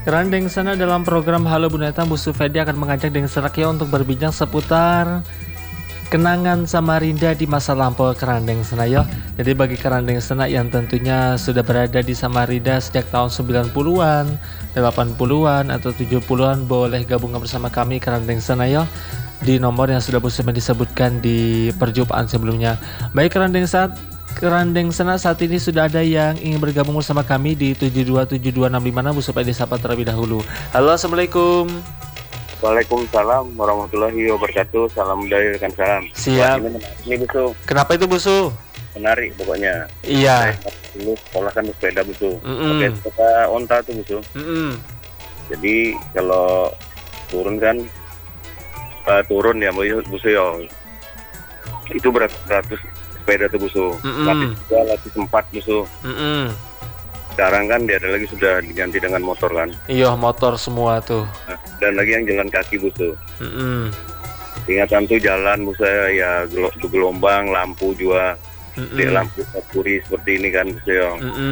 Kerandeng sana dalam program Halo Buneta, Bu Sufedi akan mengajak Deng Serakya untuk berbincang seputar kenangan Samarinda di masa lampau Kerandeng sana ya. Jadi bagi Kerandeng sana yang tentunya sudah berada di Samarinda sejak tahun 90-an, 80-an atau 70-an, boleh gabung bersama kami Kerandeng sana ya di nomor yang sudah Bu Sufedi disebutkan di perjumpaan sebelumnya. Baik Kerandeng sana saat ini sudah ada yang ingin bergabung bersama kami di 727265. Bu Sufedi disapa terlebih dahulu. Halo, assalamualaikum. Waalaikumsalam warahmatullahi wabarakatuh. Salam dari rekan salam. Siap. Ini Busu. Kenapa itu Busu? Menarik pokoknya. Iya. Dulu sekolah kan sepeda Busu. Pakai sepeda onta tuh Busu. Jadi kalau turun kan turun ya Busu ya. Itu beratus sepeda tuh Busu. Lapis 2, lapis 4 Busu. Sekarang kan dia ada lagi sudah diganti dengan motor kan. Iya, motor semua tuh. Nah, dan lagi yang jalan kaki Busu. Ingatan tuh jalan Busu ya gelombang, lampu juga. Di lampu merkuri seperti ini kan Busu ya.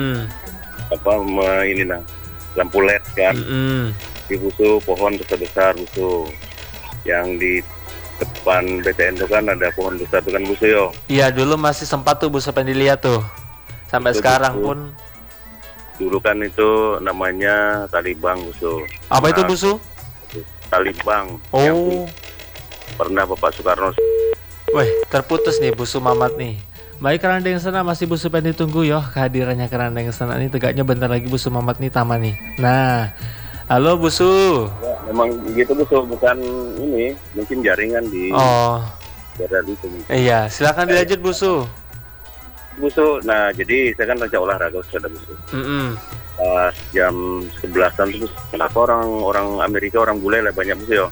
Ini nah lampu LED kan. Di Busu pohon besar Busu. Yang di depan BTN itu kan ada pohon besar tuh kan Busu ya. Iya, dulu masih sempat tuh Busu pengen dilihat tuh. Sampai itu sekarang Busu. Pun dulu kan itu namanya Talibang Busu. Apa itu Busu? Talibang. Oh. Yang pernah Bapak Soekarno. Wih, terputus nih Busu Mamat nih. Baik Kerandeng sana masih Busu pengen ditunggu yo kehadirannya Kerandeng sana ini tegaknya bentar lagi Busu Mamat nih taman nih. Nah, halo Busu. Ya, memang gitu Busu, bukan ini, mungkin jaringan di. Oh. Daerah itu. Iya, silakan dilanjut Busu. Busu, nah jadi saya kan raja olahraga sudah Busu. Pas jam 11-an tuh kenapa orang Amerika, orang bule lah banyak Busu ya.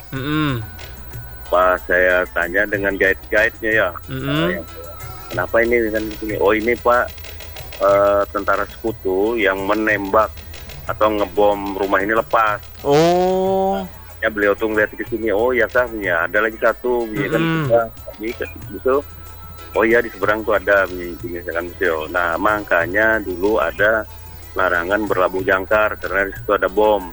Pas saya tanya dengan guide-nya ya, kenapa ini kan ini? Oh ini Pak tentara sekutu yang menembak atau ngebom rumah ini lepas. Oh. Ya beliau tuh ngeliat ke sini, oh ya kah, ya ada lagi satu, ya kan Busu. Oh iya di seberang tuh ada misalkan Busu. Nah makanya dulu ada larangan berlabuh jangkar karena di situ ada bom.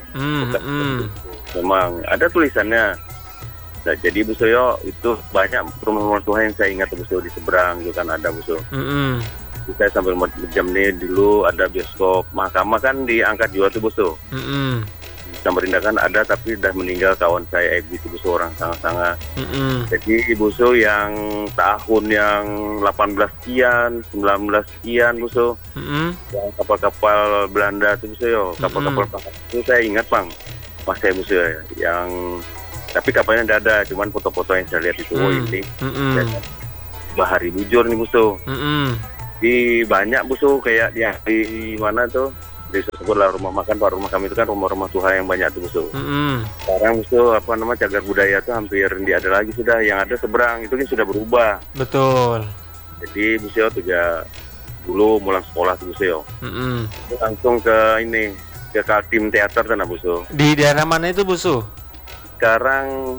Memang ada tulisannya. Nah, jadi Busu itu banyak rumah-rumah Tuhan yang saya ingat Busu di seberang juga kan ada Busu. Saya sambil jam ini dulu ada bioskop Mahkamah kan diangkat juga tuh Busu. Samarinda kan ada tapi udah meninggal kawan saya Ebi itu Busu, orang sangat-sangat. Jadi Busu yang tahun yang 18 sekian, 19 sekian Busu. Yang kapal-kapal Belanda itu Busu kapal-kapal itu saya ingat Bang. Pas saya Busu yang tapi kapalnya tidak ada, cuman foto-foto yang saya lihat itu ini. Bahari Bujur nih Busu. Di banyak Busu kayak di mana tuh? Disebutlah rumah makan Pak, rumah kami itu kan rumah-rumah Tuhan yang banyak tuh Busu. Sekarang Busu cagar budaya tuh hampir tidak ada lagi sudah, yang ada seberang itu kan sudah berubah. Betul. Jadi Busu juga dulu mulai sekolah tuh Busu langsung ke ini ke Kaltim Teater tanah Busu. Di daerah mana itu Busu? Sekarang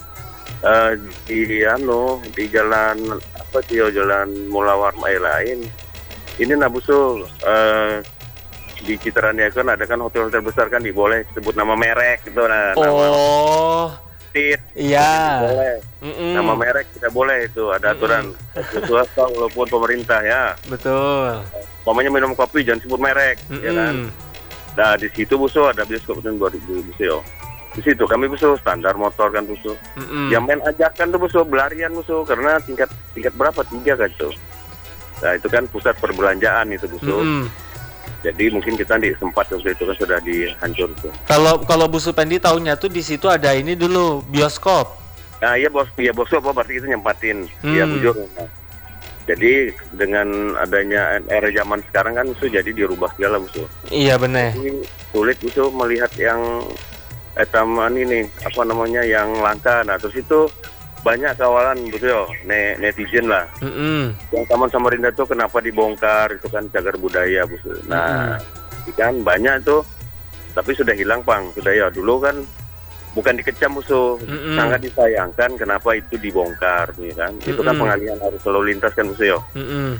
di jalan apa sih jalan Mulawar lain. Ini nah Busu di Citarania kan ada kan hotel-hotel besar kan boleh sebut nama merek gitu nah. Oh. Iya. Boleh. Nama merek tidak boleh itu ada aturan swasta walaupun pemerintah ya. Betul. Pokoknya minum kopi jangan sebut merek ya kan. Nah di situ Busu ada bioskop tahun 2000 Busu. Di situ kami Busu standar motor kan Busu. Yang main ajakan tuh Busu berlarian Busu karena tingkat berapa 3 kan itu. Nah itu kan pusat perbelanjaan itu Busu. Jadi mungkin kita sempat waktu itu kan sudah dihancur tuh. Kalau Bu Supendi tahunya tuh di situ ada ini dulu bioskop. Nah iya bioskop berarti itu nyempatin. Iya bujur. Nah. Jadi dengan adanya era zaman sekarang kan Busu jadi dirubah segala Busu. Iya benar. Sulit Busu melihat yang taman ini yang langka. Nah terus itu banyak kawalan Busu netizen lah. Yang Taman Samarinda tuh kenapa dibongkar itu kan cagar budaya Busu. Nah, kan banyak tuh tapi sudah hilang Bang. Sudah dulu kan bukan dikecam Busu. Sangat disayangkan kenapa itu dibongkar nih kan. Itu kan pengalihan arus lalu lintas kan Busu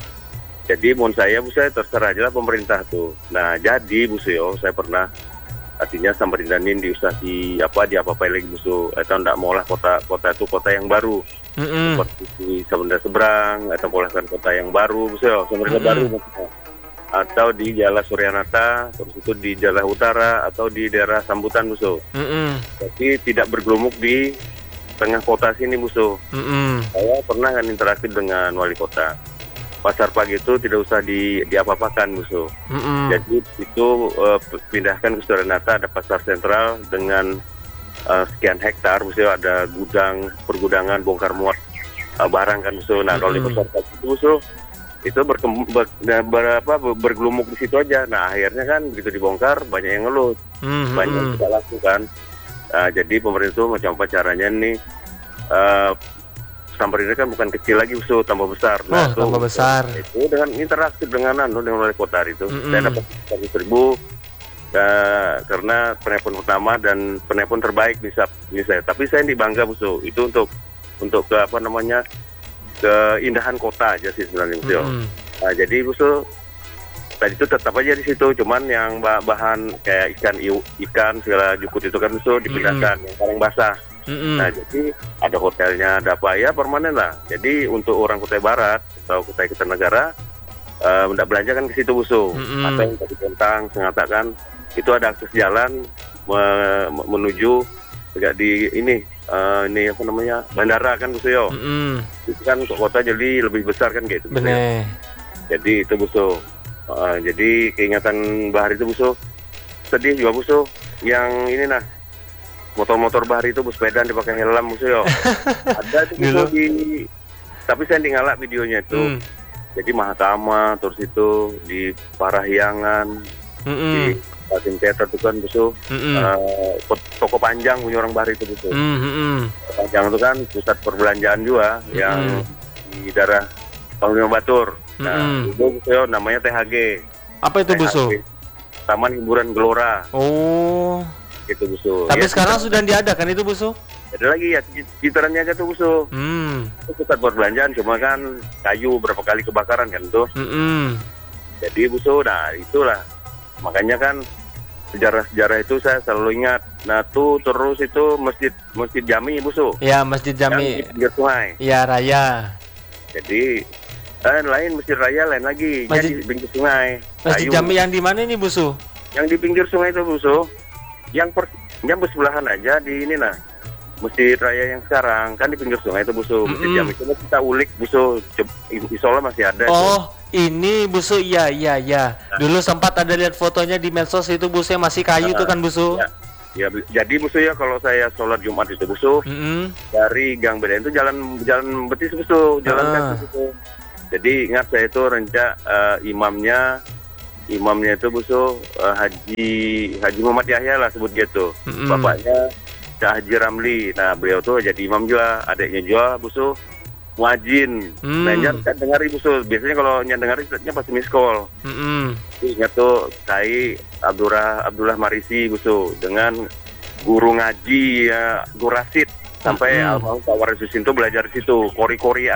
Jadi menurut saya Busu terserah aja lah pemerintah tuh. Nah, jadi Busu saya pernah artinya Samarinda ini diusah di apa-apa lagi busu, atau ndak mau lah kota itu kota yang baru, seperti di Samarinda seberang, atau polahkan kota yang baru busu, Samarinda baru maksudnya. Atau di Jala Suryanata, terus itu di Jala Utara, atau di daerah Sambutan busu. Jadi tidak bergelumuk di tengah kota sini busu. Saya pernah kan interaktif dengan wali kota. Pasar pagi itu tidak usah diapa-apakan busu. Jadi itu pindahkan ke Suryanata, ada pasar sentral dengan sekian hektar busu, ada gudang, pergudangan, bongkar muat barang kan busu. Nah kalau di pasar pagi itu busu, itu bergelumuk di situ aja. Nah akhirnya kan begitu dibongkar banyak yang ngeluh, banyak yang tidak laku kan. Nah, jadi pemerintah macam apa caranya nih, Samarinda kan bukan kecil lagi busu, tambah besar. Nah, tambah besar. Itu dengan interaktif dengan wali kota itu, saya dapat 100.000 karena penelpon utama dan penelpon terbaik bisa saya. Tapi saya dibangga busu, itu untuk keindahan kota aja sih sebenarnya busu. Nah, jadi busu tadi itu tetap aja di situ, cuman yang bahan kayak ikan segala jukut itu kan busu dipindahkan yang paling basah. Nah jadi ada hotelnya, ada apa ya permanen lah. Jadi untuk orang Kutai Barat atau Kutai Kartanegara tidak belanja kan ke situ busu. Atau yang tadi tentang mengatakan itu ada akses jalan menuju di ini apa namanya bandara kan busu yo. Itu kan kota jadi lebih besar kan gitu. Bener. Jadi itu busu. Jadi keingatan bahar itu busu, sedih juga busu. Yang ini nah motor-motor bahar itu sepedaan dipakai helm busu yo. Ada itu busu tapi saya ngalak videonya itu. Jadi Mahakama, terus itu di Parahyangan, di Patin Teater itu kan busu, toko Panjang punya orang bahar itu busu. Panjang itu kan pusat perbelanjaan juga yang di daerah Panglima Batur. Nah, itu busu namanya THG. Apa itu busu? Taman Hiburan Gelora. Oh. Itu busu. Tapi ya, sekarang sudah diadakan itu busu? Ada lagi ya, citarannya aja tuh busu. Itu pusat perbelanjaan, cuma kan kayu berapa kali kebakaran kan tuh. Jadi busu, nah itulah. Makanya kan sejarah-sejarah itu saya selalu ingat. Nah tuh terus itu Masjid Jami busu. Ya, Masjid Jami. Yang di pinggir sungai. Ya, raya. Jadi lain Masjid Raya lain lagi. Di pinggir sungai. Masjid Jami yang di mana nih busu? Yang di pinggir sungai itu busu. Yang bersebelahan aja di ini nah. Masjid Raya yang sekarang kan di pinggir sungai itu busu. Masjid Jami itu kita ulik busu. Insyaallah masih ada. Oh, ini busu, iya. Nah. Dulu sempat ada lihat fotonya di medsos itu busu yang masih kayu itu kan busu. Ya, jadi busu ya kalau saya sholat Jumat itu busu, dari Gang Beden itu jalan betis busu, jalan kaki busu. Jadi ingat saya itu imamnya itu busu Haji Muhammad Yahya lah sebut gitu. Bapaknya Haji Ramli. Nah beliau tuh jadi imam juga, adiknya juga busu muadzin. Nah kan dengar busu. Biasanya kalau dengar itu pasti miss call. Ingat tuh Kai Abdullah Marisi busu dengan guru ngaji ya Gurasid sampai almarhum Pak Warisusin tuh belajar di situ. Kori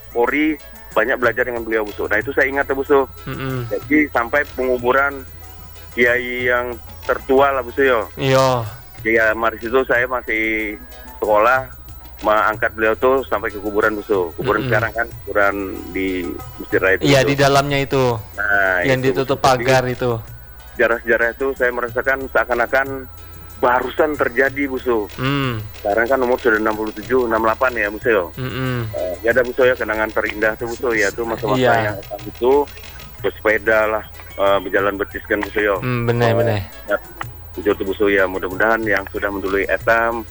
banyak belajar dengan beliau busu. Nah itu saya ingat tuh busu. Jadi sampai penguburan kiai yang tertua lah busu yo. Iya. Ya Maris itu saya masih sekolah mengangkat beliau tuh sampai ke kuburan busu. Kuburan sekarang kan kuburan di Masjid Raya itu. Iya di dalamnya itu. Nah yang itu, ditutup pagar itu. Sejarah-sejarah itu saya merasakan seakan-akan barusan terjadi busu. Sekarang kan umur sudah 67, 68 ya busu yo. Ya ada busu ya kenangan terindah tuh busu ya tuh masa-masa yang itu bersepeda lah, berjalan betis kan busu yo. Benar. Busu tuh busu ya mudah-mudahan yang sudah mendului etam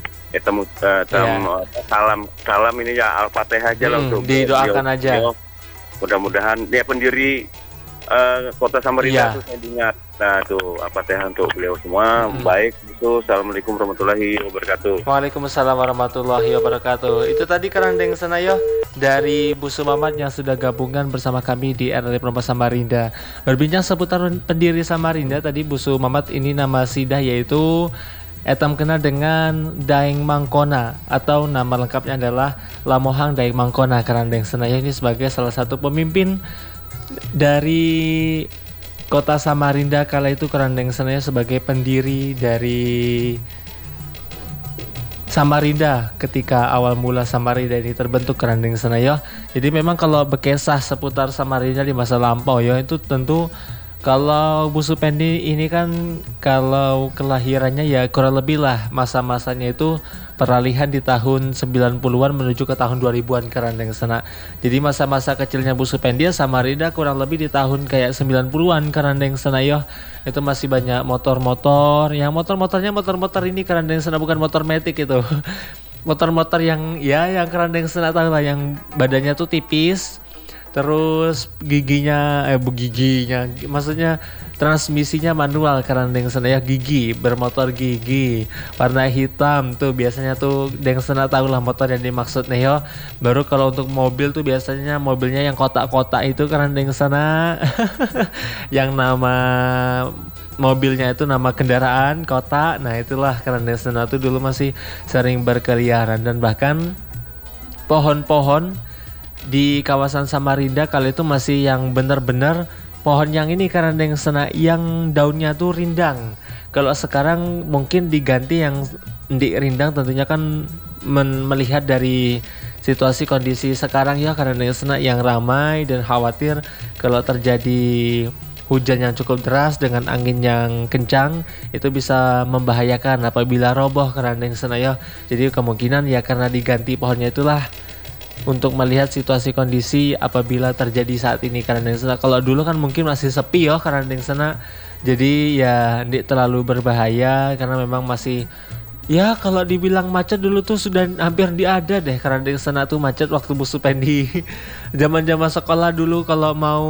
salam ini ya Al-Fatihah aja lah untuk didoakan aja. Mudah-mudahan dia pendiri Kota Samarinda itu saya ingat. Nah tuh Al-Fatihah untuk beliau semua. Baik itu. Assalamualaikum warahmatullahi wabarakatuh. Waalaikumsalam warahmatullahi wabarakatuh. Itu tadi Kerandeng Senayo dari Busu Mamat yang sudah gabungan bersama kami di RRI Perempuan Samarinda, berbincang seputar pendiri Samarinda. Tadi Busu Mamat ini nama sidah yaitu etam kenal dengan Daeng Mangkona atau nama lengkapnya adalah Lamohang Daeng Mangkona. Kerandeng Senayo ini sebagai salah satu pemimpin dari kota Samarinda kala itu Kerandeng Senaya sebagai pendiri dari Samarinda ketika awal mula Samarinda ini terbentuk Kerandeng Senaya. Jadi memang kalau berkisah seputar Samarinda di masa lampau ya itu tentu kalau Bu Supendi ini kan kalau kelahirannya ya kurang lebih lah masa-masanya itu peralihan di tahun 90-an menuju ke tahun 2000-an Kerandeng Sena. Jadi masa-masa kecilnya Bu Supendi Samarinda kurang lebih di tahun kayak 90-an Kerandeng Sena ya. Itu masih banyak motor-motor. Yang motor-motornya motor-motor ini Kerandeng Sena bukan motor metik itu. Motor-motor yang ya yang Kerandeng Sena tahu lah yang badannya tuh tipis. Terus giginya maksudnya transmisinya manual Kerandeng Sena ya, gigi bermotor gigi warna hitam tuh biasanya tuh Deng Sena tahu lah motor yang dimaksud nih yo. Baru kalau untuk mobil tuh biasanya mobilnya yang kotak-kotak itu Kerandeng Sena yang nama mobilnya itu nama kendaraan kotak. Nah itulah Kerandeng Sena tuh dulu masih sering berkeliaran dan bahkan pohon-pohon di kawasan Samarinda kali itu masih yang benar-benar pohon yang ini Kerandeng Sena yang daunnya tuh rindang. Kalau sekarang mungkin diganti yang di rindang tentunya kan melihat dari situasi kondisi sekarang ya Kerandeng Sena yang ramai dan khawatir kalau terjadi hujan yang cukup deras dengan angin yang kencang itu bisa membahayakan apabila roboh Kerandeng Sena ya. Jadi kemungkinan ya karena diganti pohonnya itulah untuk melihat situasi kondisi apabila terjadi saat ini Kerandeng Sena. Kalau dulu kan mungkin masih sepi ya Kerandeng Sena. Jadi ya tidak terlalu berbahaya karena memang masih ya kalau dibilang macet dulu tuh sudah hampir diada deh Kerandeng Sena tuh macet waktu Bu Supendi. Zaman-zaman sekolah dulu kalau mau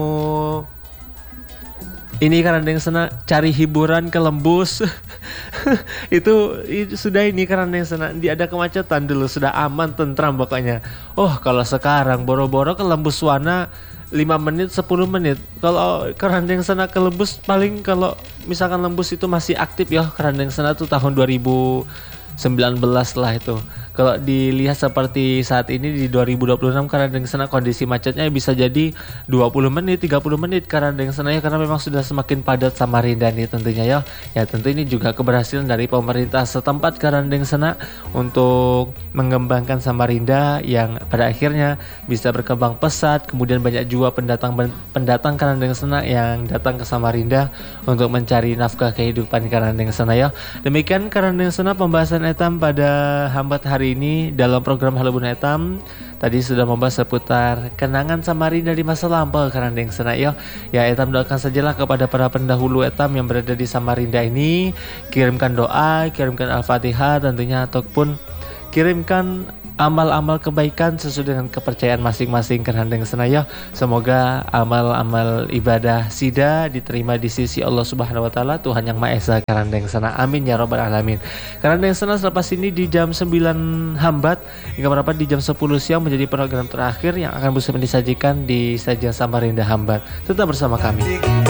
ini Kerandeng Sena cari hiburan ke Lembus itu sudah ini Kerandeng Sena dia ada kemacetan dulu sudah aman tentram pokoknya. Oh kalau sekarang boro-boro ke Lembus Wana 5 menit 10 menit. Kalau Kerandeng Sena ke Lembus paling kalau misalkan Lembus itu masih aktif ya Kerandeng Sena tuh tahun 2019 lah itu. Kalau dilihat seperti saat ini di 2026 Kerandeng Sena kondisi macetnya bisa jadi 20 menit 30 menit Kerandeng Sena ya karena memang sudah semakin padat Samarinda nih tentunya ya. Ya tentu ini juga keberhasilan dari pemerintah setempat Kerandeng Sena untuk mengembangkan Samarinda yang pada akhirnya bisa berkembang pesat. Kemudian banyak juga pendatang Kerandeng Sena yang datang ke Samarinda untuk mencari nafkah kehidupan Kerandeng Sena ya. Demikian Kerandeng Sena pembahasan etam pada hambat hari ini dalam program Halo Bunda Etam. Tadi sudah membahas seputar kenangan Samarinda di masa lampau Kerandeng Sena ya. Ya Etam doakan sajalah kepada para pendahulu Etam yang berada di Samarinda ini, kirimkan doa, kirimkan Al-Fatihah tentunya ataupun kirimkan amal-amal kebaikan sesuai dengan kepercayaan masing-masing Kerandeng Sena ya. Semoga amal-amal ibadah sida diterima di sisi Allah Subhanahu wa taala Tuhan yang Maha Esa Kerandeng Sena. Amin ya rabbal alamin. Kerandeng Sena selepas ini di jam 9 hambat hingga berapa di jam 10 siang menjadi program terakhir yang akan bisa disajikan di sajian Samarinda Hambat. Tetap bersama kami.